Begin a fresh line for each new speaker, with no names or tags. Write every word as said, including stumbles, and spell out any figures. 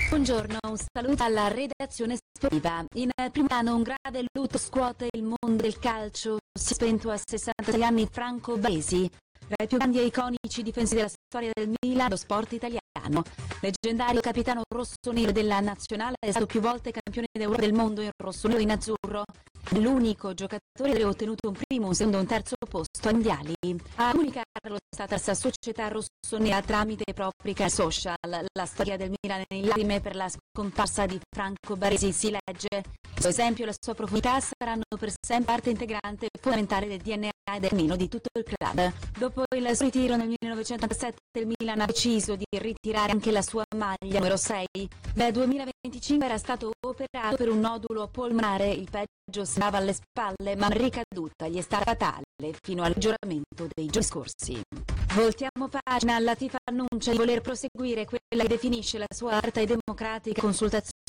Buongiorno, un saluto alla redazione sportiva. In primo anno un grave lutto scuote il mondo del calcio. Si è spento a sessantasei anni Franco Baresi, tra i più grandi e iconici difensori della storia del Milan, lo sport italiano. Leggendario capitano rossonero della nazionale, è stato più volte campione d'Europa del mondo in rossonero e in azzurro. L'unico giocatore ad aver ottenuto un primo, un secondo e un terzo posto ai mondiali. A comunicare lo Stata società rossonera tramite i propri canali social. La storia del Milan in lacrime per la scomparsa di Franco Baresi si legge. Il suo esempio e la sua profondità saranno per sempre parte integrante e fondamentale del D N A e del cammino di tutto il club. Dopo il suo ritiro nel millenovecentottantasette il Milan ha deciso di ritirare anche la sua maglia numero sei. Nel duemilaventicinque era stato operato per un nodulo polmonare, il peggio sembrava alle spalle, ma la ricaduta gli è stata fatale fino al peggioramento dei giorni scorsi. Voltiamo pagina, la FIFA annuncia di voler proseguire quella che definisce la sua aperta e democratica consultazione